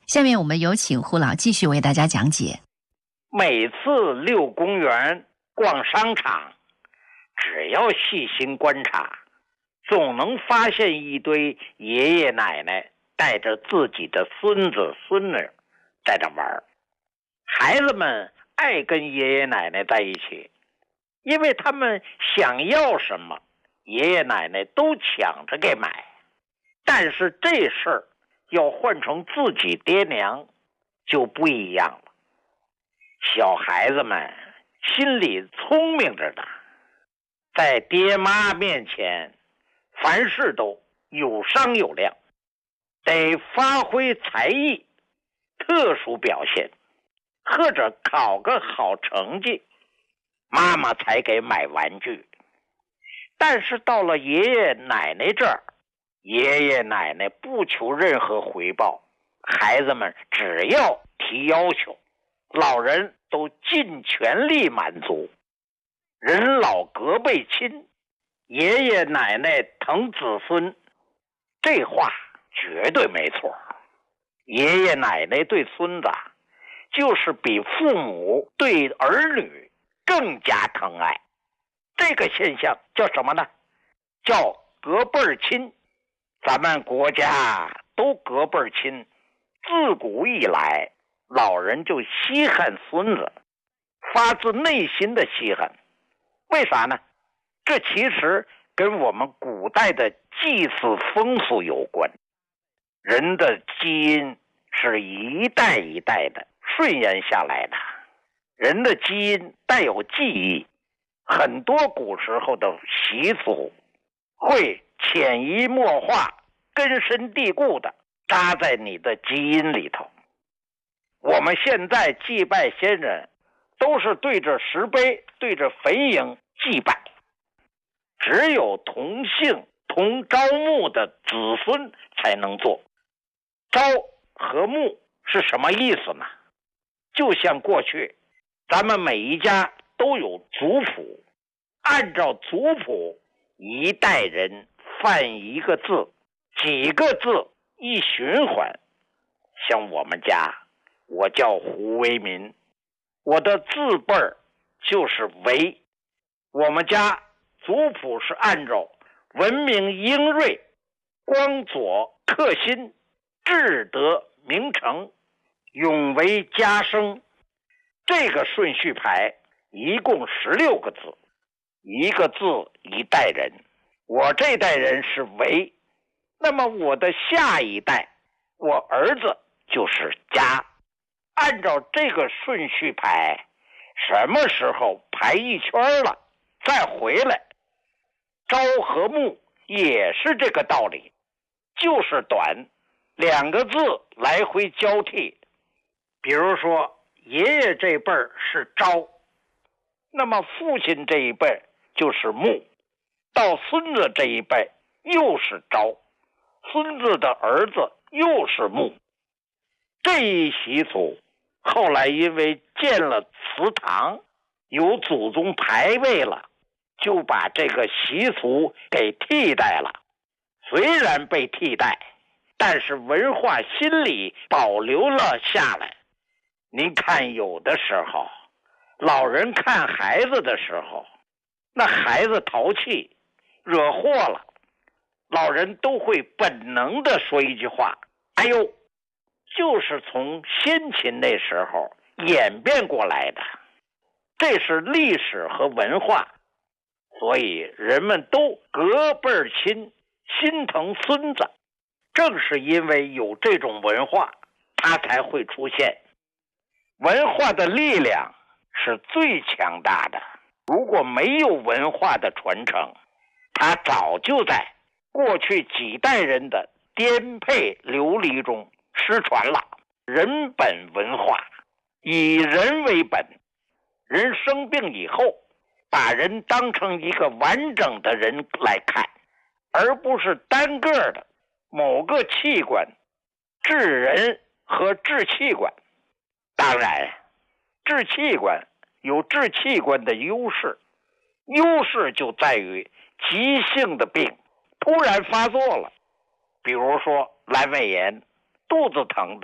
下面我们有请胡老继续为大家讲解。 每次遛公园、逛商场，只要细心观察，总能发现一堆爷爷奶奶带着自己的孙子孙女在这玩。孩子们爱跟爷爷奶奶在一起，因为他们想要什么，爷爷奶奶都抢着给买。但是这事儿要换成自己爹娘就不一样了。小孩子们心里聪明着呢，在爹妈面前凡事都有商有量，得发挥才艺，特殊表现，或者考个好成绩，妈妈才给买玩具。但是到了爷爷奶奶这儿，爷爷奶奶不求任何回报，孩子们只要提要求，老人都尽全力满足。人老隔辈亲，爷爷奶奶疼子孙，这话绝对没错。爷爷奶奶对孙子就是比父母对儿女更加疼爱。这个现象叫什么呢？叫隔辈亲。咱们国家都隔辈亲，自古以来老人就稀罕孙子，发自内心的稀罕。为啥呢？这其实跟我们古代的祭祀风俗有关。人的基因是一代一代的顺延下来的，人的基因带有记忆，很多古时候的习俗会潜移默化、根深蒂固的扎在你的基因里头。我们现在祭拜先人都是对着石碑、对着坟茔祭拜，只有同姓同朝暮的子孙才能做。朝和暮是什么意思呢？就像过去咱们每一家都有族谱，按照族谱一代人犯一个字，几个字一循环。像我们家，我叫胡为民，我的字辈儿就是为。我们家族谱是按照文明英锐、光左克新、智德明成、永为家生，这个顺序排一共16个字，一个字一代人。我这代人是为，那么我的下一代，我儿子就是家。按照这个顺序排，什么时候排一圈了再回来。朝和暮也是这个道理，就是短2个字来回交替。比如说爷爷这辈儿是朝，那么父亲这一辈就是暮，到孙子这一辈又是朝，孙子的儿子又是暮。这一习俗后来因为建了祠堂，有祖宗牌位了，就把这个习俗给替代了。虽然被替代，但是文化心理保留了下来。您看，有的时候老人看孩子的时候，那孩子淘气惹祸了，老人都会本能的说一句话，哎呦，就是从先秦那时候演变过来的，这是历史和文化。所以人们都隔辈亲，心疼孙子。正是因为有这种文化，它才会出现。文化的力量是最强大的，如果没有文化的传承，它早就在过去几代人的颠沛流离中失传了。人本文化，以人为本，人生病以后，把人当成一个完整的人来看，而不是单个的某个器官，治人和治器官。当然，治器官有治器官的优势，优势就在于急性的病突然发作了，比如说阑尾炎、肚子疼的、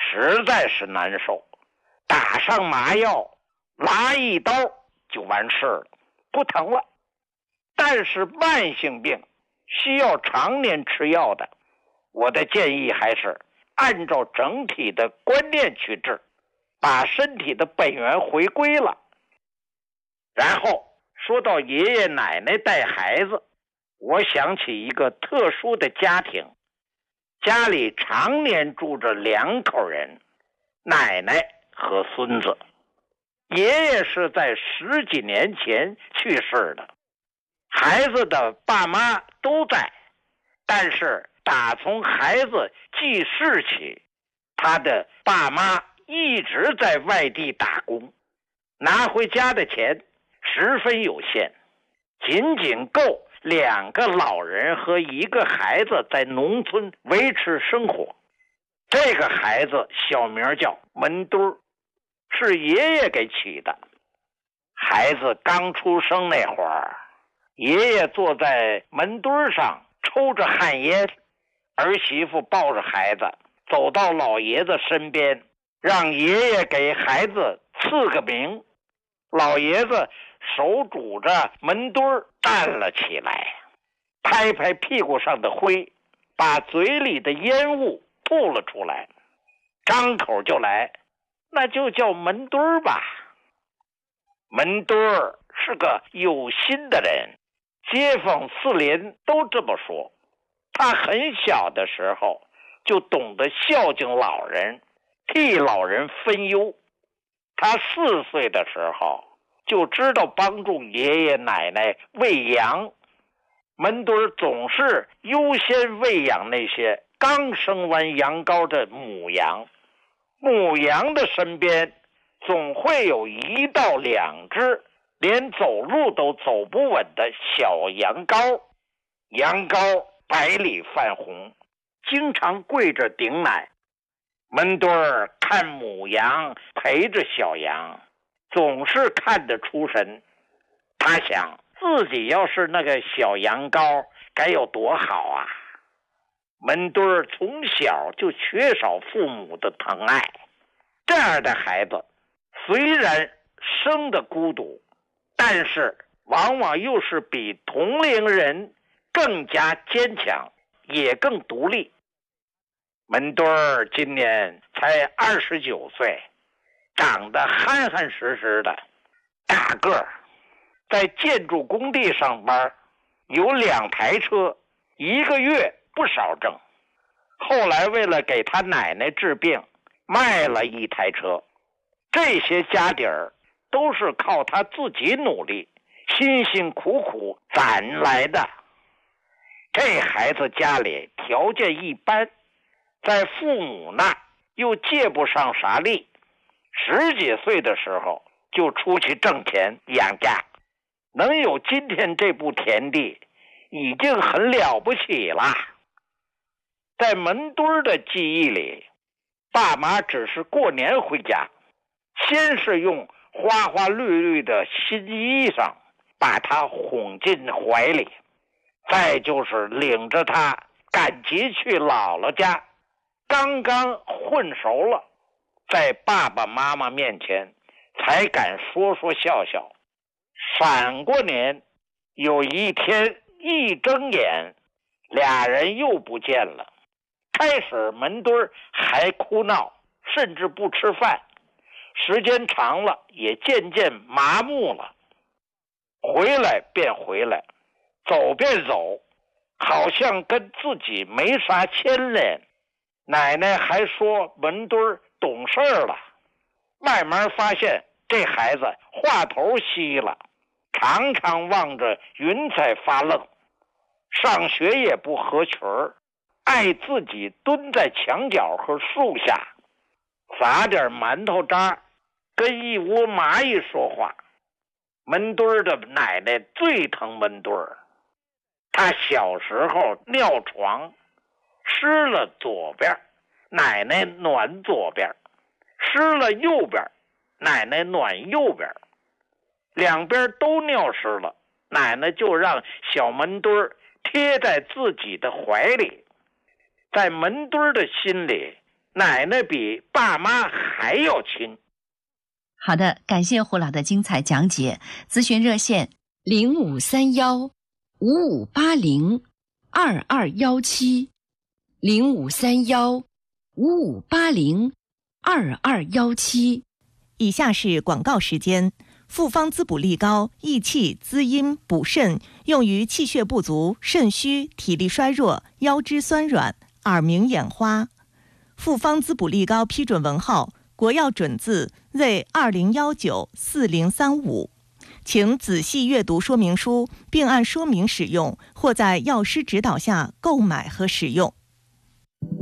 实在是难受，打上麻药，拉一刀就完事了，不疼了。但是慢性病需要常年吃药的，我的建议还是按照整体的观念去治，把身体的本源回归了。然后说到爷爷奶奶带孩子，我想起一个特殊的家庭，家里常年住着2口人，奶奶和孙子。爷爷是在10几年前去世的，孩子的爸妈都在，但是打从孩子记事起，他的爸妈一直在外地打工，拿回家的钱十分有限，仅仅够2个老人和1个孩子在农村维持生活。这个孩子小名叫门墩儿，是爷爷给起的。孩子刚出生那会儿，爷爷坐在门墩上抽着旱烟，儿媳妇抱着孩子走到老爷子身边，让爷爷给孩子赐个名。老爷子手拄着门墩站了起来，拍拍屁股上的灰，把嘴里的烟雾吐了出来，张口就来，那就叫门墩吧。门墩是个有心的人，街坊四邻都这么说。他很小的时候就懂得孝敬老人，替老人分忧。他4岁的时候就知道帮助爷爷奶奶喂羊。门墩总是优先喂养那些刚生完羊羔的母羊，母羊的身边总会有1到2只连走路都走不稳的小羊羔。羊羔白里泛红，经常跪着顶奶。门墩看母羊陪着小羊，总是看得出神。他想自己要是那个小羊羔该有多好啊。门墩从小就缺少父母的疼爱，这样的孩子虽然生得孤独，但是往往又是比同龄人更加坚强，也更独立。门墩今年才29岁，长得憨憨实实的，大个儿，在建筑工地上班，有2台车，1个月不少挣。后来为了给他奶奶治病，卖了1台车。这些家底儿都是靠他自己努力，辛辛苦苦攒来的。这孩子家里条件一般，在父母那又借不上啥力，10几岁的时候就出去挣钱养家，能有今天这步田地已经很了不起了。在门墩的记忆里，爸妈只是过年回家，先是用花花绿绿的新衣裳把他哄进怀里，再就是领着他赶集去姥姥家，刚刚混熟了，在爸爸妈妈面前才敢说说笑笑。闪过年，有一天一睁眼，2人又不见了。开始门墩还哭闹，甚至不吃饭，时间长了也渐渐麻木了。回来便回来，走便走，好像跟自己没啥牵连。奶奶还说门墩懂事了，慢慢发现这孩子话头稀了，常常望着云彩发愣，上学也不合群儿，爱自己蹲在墙角和树下，撒点馒头渣，跟一窝蚂蚁说话。门墩的奶奶最疼门墩，他小时候尿床湿了左边，奶奶暖左边，湿了右边，奶奶暖右边，两边都尿湿了，奶奶就让小门墩贴在自己的怀里。在门墩的心里， 奶奶比爸妈还要亲。 好的，感谢胡老的精彩讲解。咨询热线 0531-5580，0531-5580-2217。以下是广告时间。复方滋补力高，益气滋阴补肾，用于气血不足、肾虚、体力衰弱、腰肢酸软、耳鸣眼花。复方滋补力高批准文号：国药准字Z20194035，请仔细阅读说明书，并按说明使用，或在药师指导下购买和使用。